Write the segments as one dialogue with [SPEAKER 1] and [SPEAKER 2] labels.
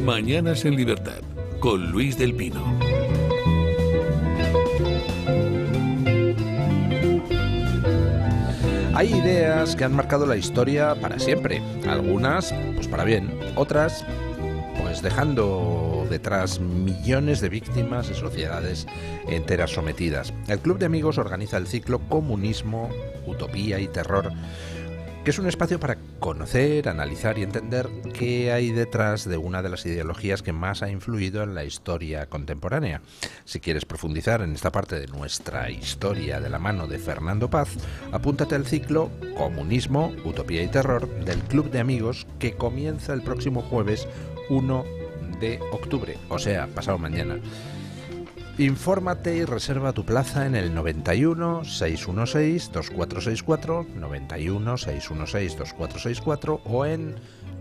[SPEAKER 1] Mañanas en Libertad, con Luis del Pino.
[SPEAKER 2] Hay ideas que han marcado la historia para siempre. Algunas, pues para bien. Otras, pues dejando detrás millones de víctimas y sociedades enteras sometidas. El Club de Amigos organiza el ciclo Comunismo, Utopía y Terror, que es un espacio para conocer, analizar y entender qué hay detrás de una de las ideologías que más ha influido en la historia contemporánea. Si quieres profundizar en esta parte de nuestra historia de la mano de Fernando Paz, apúntate al ciclo Comunismo, Utopía y Terror del Club de Amigos, que comienza el próximo jueves 1 de octubre, o sea, pasado mañana. Infórmate y reserva tu plaza en el 91 616 2464, 91 616 2464 o en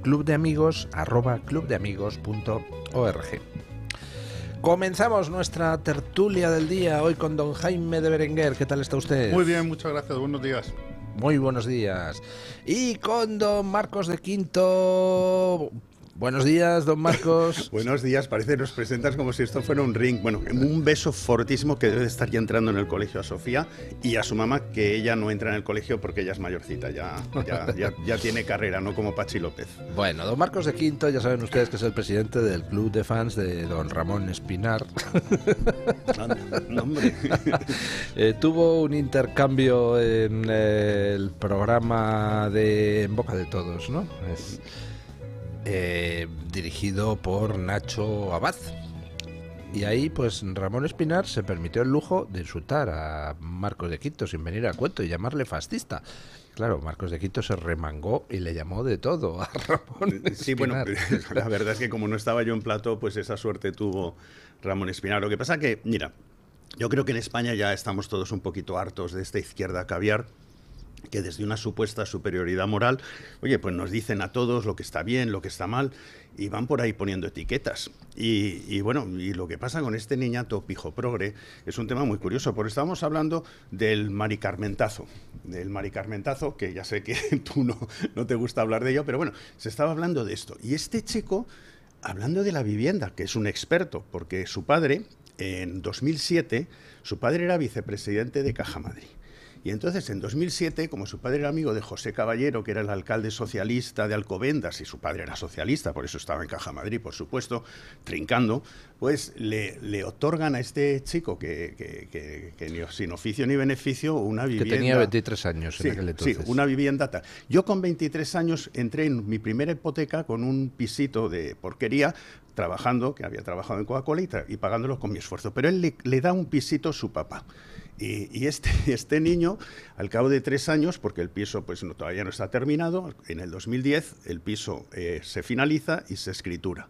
[SPEAKER 2] clubdeamigos@clubdeamigos.org. Comenzamos nuestra tertulia del día hoy con don Jaime de Berenguer. ¿Qué tal está usted?
[SPEAKER 3] Muy bien, muchas gracias. Buenos días.
[SPEAKER 2] Muy buenos días. Y con don Marcos de Quinto. Buenos días, don Marcos.
[SPEAKER 4] Buenos días, parece que nos presentas como si esto fuera un ring. Bueno, un beso fortísimo que debe de estar ya entrando en el colegio a Sofía y a su mamá, que ella no entra en el colegio porque ella es mayorcita, ya tiene carrera, no como Pachi López.
[SPEAKER 2] Bueno, don Marcos de Quinto, ya saben ustedes que es el presidente del club de fans de don Ramón Espinar.
[SPEAKER 4] No, hombre.
[SPEAKER 2] Tuvo un intercambio en el programa de En Boca de Todos, ¿no? Dirigido por Nacho Abad. Y ahí pues Ramón Espinar se permitió el lujo de insultar a Marcos de Quinto sin venir a cuento y llamarle fascista. Claro, Marcos de Quinto se remangó y le llamó de todo a Ramón Espinar.
[SPEAKER 4] Sí, bueno, la verdad es que como no estaba yo en plató, pues esa suerte tuvo Ramón Espinar. Lo que pasa que, mira, yo creo que en España ya estamos todos un poquito hartos de esta izquierda caviar, que desde una supuesta superioridad moral, oye, pues nos dicen a todos lo que está bien, lo que está mal, y van por ahí poniendo etiquetas. Y bueno, y lo que pasa con este niñato pijo progre es un tema muy curioso, porque estábamos hablando del maricarmentazo, que ya sé que tú no te gusta hablar de ello, pero bueno, se estaba hablando de esto. Y este chico, hablando de la vivienda, que es un experto, porque su padre, en 2007, su padre era vicepresidente de Caja Madrid. Y entonces, en 2007, como su padre era amigo de José Caballero, que era el alcalde socialista de Alcobendas, y su padre era socialista, por eso estaba en Caja Madrid, por supuesto, trincando, pues le otorgan a este chico, que ni sin oficio ni beneficio, una vivienda...
[SPEAKER 2] Que tenía 23 años en aquel entonces.
[SPEAKER 4] Sí, una vivienda tal. Yo con 23 años entré en mi primera hipoteca con un pisito de porquería, trabajando, que había trabajado en Coca-Cola y pagándolo con mi esfuerzo. Pero él le da un pisito a su papá. Y este niño, al cabo de 3 años, porque el piso pues todavía no está terminado, en el 2010 el piso se finaliza y se escritura.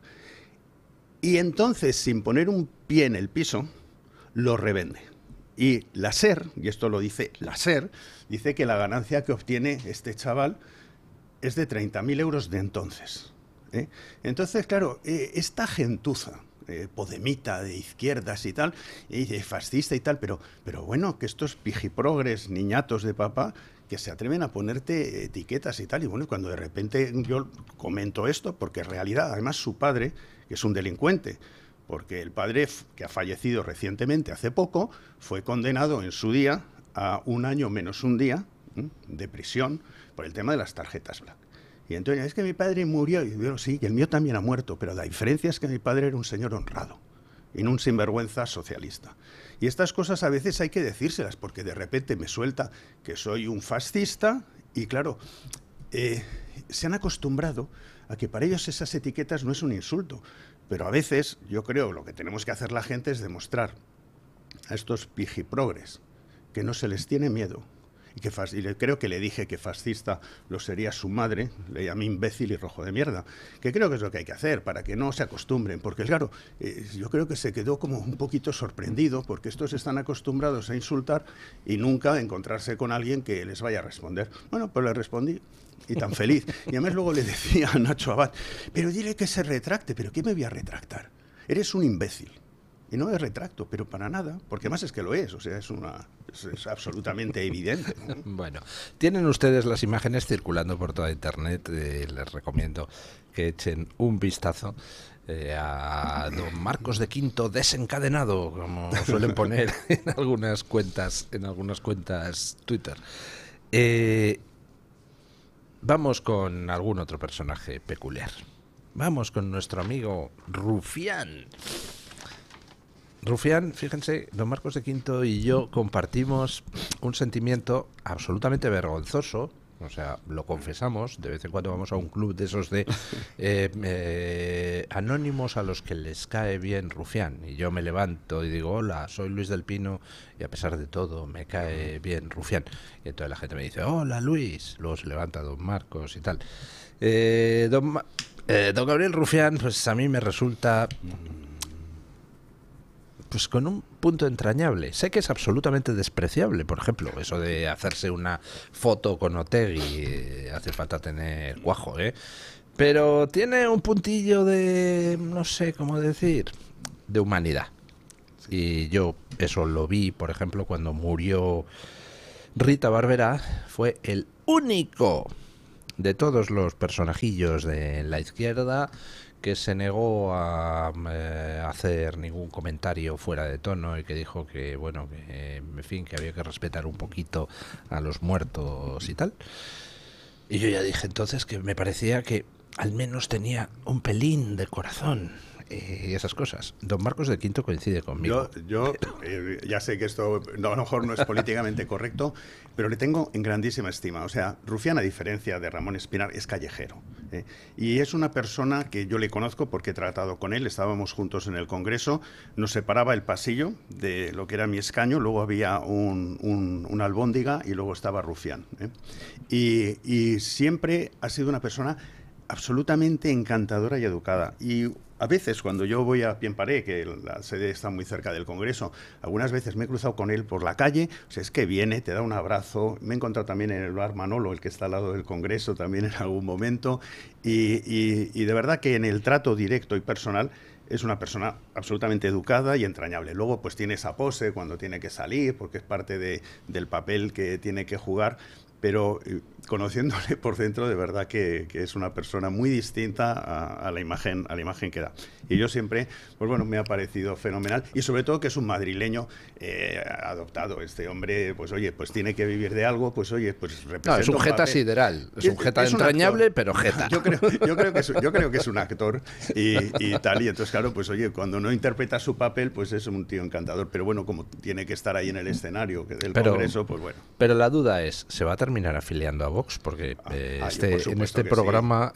[SPEAKER 4] Y entonces, sin poner un pie en el piso, lo revende. Y la SER, y esto lo dice la SER, dice que la ganancia que obtiene este chaval es de 30.000 euros de entonces. Entonces, claro, esta gentuza, podemita, de izquierdas y tal, y de fascista y tal, pero bueno, que estos pijiprogres, niñatos de papá, que se atreven a ponerte etiquetas y tal, y bueno, cuando de repente yo comento esto, porque en realidad, además su padre, que es un delincuente, porque el padre, que ha fallecido recientemente, hace poco, fue condenado en su día a 1 año menos un día de prisión por el tema de las tarjetas black. Y entonces, es que mi padre murió, y yo, sí, y el mío también ha muerto, pero la diferencia es que mi padre era un señor honrado y no un sinvergüenza socialista. Y estas cosas a veces hay que decírselas, porque de repente me suelta que soy un fascista y claro, se han acostumbrado a que para ellos esas etiquetas no es un insulto, pero a veces yo creo lo que tenemos que hacer la gente es demostrar a estos pijiprogres que no se les tiene miedo. Y creo que le dije que fascista lo sería su madre, le llamé imbécil y rojo de mierda, que creo que es lo que hay que hacer para que no se acostumbren, porque claro, yo creo que se quedó como un poquito sorprendido, porque estos están acostumbrados a insultar y nunca a encontrarse con alguien que les vaya a responder. Bueno, pues le respondí, y tan feliz. Y además luego le decía a Nacho Abad, pero dile que se retracte. ¿Pero qué me voy a retractar? Eres un imbécil. Y no me retracto, pero para nada, porque más es que lo es, o sea, es absolutamente evidente, ¿no?
[SPEAKER 2] Bueno, tienen ustedes las imágenes circulando por toda internet, les recomiendo que echen un vistazo. a don Marcos de Quinto desencadenado, como suelen poner en algunas cuentas Twitter. Vamos con algún otro personaje peculiar. Vamos con nuestro amigo Rufián. Rufián, fíjense, don Marcos de Quinto y yo compartimos un sentimiento absolutamente vergonzoso. O sea, lo confesamos, de vez en cuando vamos a un club de esos de anónimos a los que les cae bien Rufián. Y yo me levanto y digo, hola, soy Luis del Pino y a pesar de todo me cae bien Rufián. Y entonces la gente me dice, hola Luis. Luego se levanta don Marcos y tal. Don Gabriel Rufián, pues a mí me resulta... pues con un punto entrañable. Sé que es absolutamente despreciable, por ejemplo, eso de hacerse una foto con Otegi, hace falta tener cuajo, ¿eh? Pero tiene un puntillo de, no sé cómo decir, de humanidad. Y yo eso lo vi, por ejemplo, cuando murió Rita Barberá, fue el único de todos los personajillos de la izquierda que se negó a hacer ningún comentario fuera de tono y que dijo que, bueno, que en fin, que había que respetar un poquito a los muertos y tal. Y yo ya dije entonces que me parecía que al menos tenía un pelín de corazón y esas cosas. Don Marcos de Quinto coincide conmigo.
[SPEAKER 4] Yo ya sé que esto a lo mejor no es políticamente correcto, pero le tengo en grandísima estima. O sea, Rufián, a diferencia de Ramón Espinar, es callejero. Y es una persona que yo le conozco porque he tratado con él, estábamos juntos en el Congreso, nos separaba el pasillo de lo que era mi escaño, luego había una albóndiga y luego estaba Rufián. Y siempre ha sido una persona absolutamente encantadora y educada. Y a veces, cuando yo voy a Pienparé, que la sede está muy cerca del Congreso, algunas veces me he cruzado con él por la calle, o sea, es que viene, te da un abrazo. Me he encontrado también en el bar Manolo, el que está al lado del Congreso, también en algún momento. Y de verdad que en el trato directo y personal es una persona absolutamente educada y entrañable. Luego, pues tiene esa pose cuando tiene que salir, porque es parte del papel que tiene que jugar. Pero conociéndole por dentro, de verdad que es una persona muy distinta a la imagen que da. Y yo siempre, pues bueno, me ha parecido fenomenal. Y sobre todo que es un madrileño adoptado. Este hombre, pues oye, pues tiene que vivir de algo, pues oye, pues representa.
[SPEAKER 2] No, es un jeta sideral. Es un jeta entrañable, pero jeta.
[SPEAKER 4] Yo creo que es un actor y tal. Y entonces, claro, pues oye, cuando no interpreta su papel, pues es un tío encantador. Pero bueno, como tiene que estar ahí en el escenario del Congreso, pues bueno.
[SPEAKER 2] Pero la duda es, ¿se va a terminar afiliando a Vox? Porque en este programa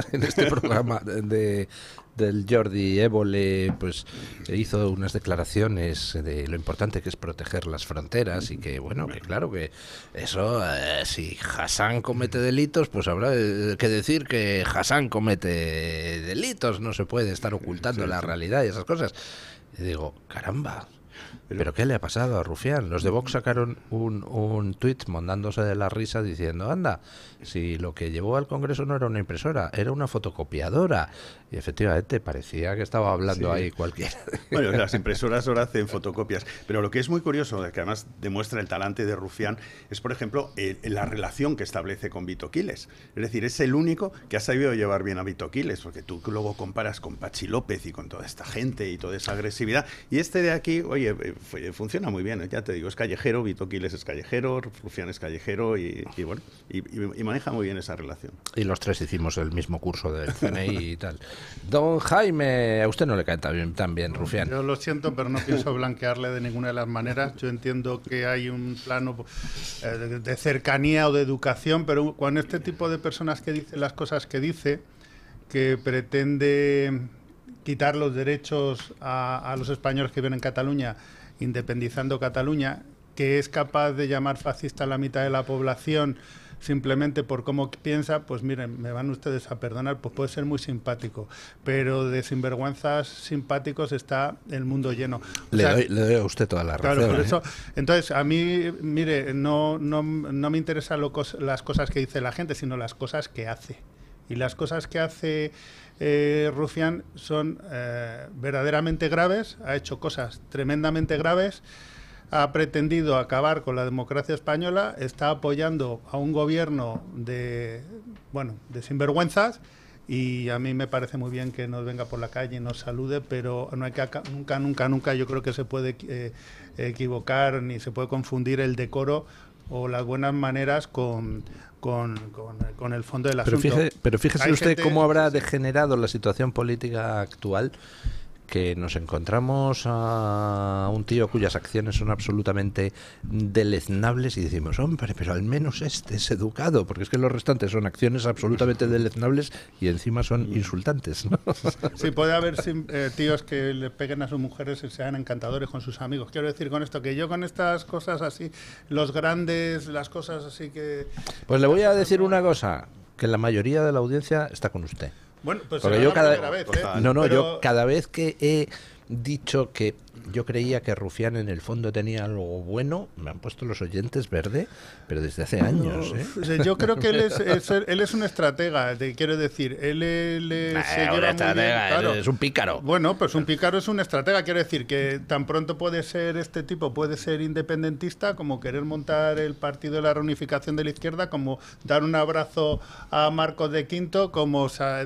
[SPEAKER 2] del Jordi Évole, pues hizo unas declaraciones de lo importante que es proteger las fronteras y que, bueno, que claro que eso, si Hassan comete delitos, pues habrá que decir que Hassan comete delitos, no se puede estar ocultando la realidad y esas cosas. Y digo, caramba, ¿pero qué le ha pasado a Rufián? Los de Vox sacaron un tuit mondándose de la risa diciendo, anda, si lo que llevó al Congreso no era una impresora, era una fotocopiadora. Y efectivamente parecía que estaba hablando ahí cualquiera.
[SPEAKER 4] Bueno, las impresoras ahora hacen fotocopias. Pero lo que es muy curioso, que además demuestra el talante de Rufián, es, por ejemplo, la relación que establece con Vito Quiles. Es decir, es el único que ha sabido llevar bien a Vito Quiles, porque tú luego comparas con Pachi López y con toda esta gente y toda esa agresividad. Y este de aquí, oye, funciona muy bien, ya te digo, es callejero, Vito Quiles es callejero, Rufián es callejero y bueno, y maneja muy bien esa relación.
[SPEAKER 2] Y los tres hicimos el mismo curso del CNI y tal. Don Jaime, a usted no le cae tan bien, Rufián.
[SPEAKER 3] Yo lo siento, pero no pienso blanquearle de ninguna de las maneras. Yo entiendo que hay un plano de cercanía o de educación, pero cuando este tipo de personas que dicen las cosas que dice, que pretende quitar los derechos a los españoles que viven en Cataluña, independizando Cataluña, que es capaz de llamar fascista a la mitad de la población simplemente por cómo piensa, pues miren, me van ustedes a perdonar, pues puede ser muy simpático, pero de sinvergüenzas simpáticos está el mundo lleno.
[SPEAKER 2] Le doy a usted toda la razón.
[SPEAKER 3] Claro, por eso, entonces, a mí, mire, no me interesan las cosas que dice la gente, sino las cosas que hace. Y las cosas que hace Rufián son verdaderamente graves, ha hecho cosas tremendamente graves, ha pretendido acabar con la democracia española, está apoyando a un gobierno de sinvergüenzas y a mí me parece muy bien que nos venga por la calle y nos salude, pero no hay que nunca yo creo que se puede equivocar ni se puede confundir el decoro o las buenas maneras con el fondo del asunto.
[SPEAKER 2] Pero fíjese
[SPEAKER 3] Hay
[SPEAKER 2] usted
[SPEAKER 3] gente,
[SPEAKER 2] cómo habrá degenerado la situación política actual, que nos encontramos a un tío cuyas acciones son absolutamente deleznables y decimos, hombre, pero al menos este es educado, porque es que los restantes son acciones absolutamente deleznables y encima son insultantes, ¿no?
[SPEAKER 3] Sí, puede haber tíos que le peguen a sus mujeres y sean encantadores con sus amigos. Quiero decir con esto que yo con estas cosas así, los grandes, las cosas así que...
[SPEAKER 2] Pues le voy a decir una cosa, que la mayoría de la audiencia está con usted.
[SPEAKER 3] Bueno, pues
[SPEAKER 2] porque
[SPEAKER 3] será
[SPEAKER 2] yo
[SPEAKER 3] la primera vez, ¿eh?
[SPEAKER 2] No,
[SPEAKER 3] Pero...
[SPEAKER 2] yo cada vez que he dicho que yo creía que Rufián en el fondo tenía algo bueno, me han puesto los oyentes verde, pero desde hace años.
[SPEAKER 3] Yo creo que él es un estratega, quiero decir, él se lleva muy bien, claro.
[SPEAKER 2] Es un pícaro.
[SPEAKER 3] Bueno, pues un pícaro es un estratega, quiero decir que tan pronto puede ser este tipo, puede ser independentista, como querer montar el partido de la reunificación de la izquierda, como dar un abrazo a Marcos de Quinto, como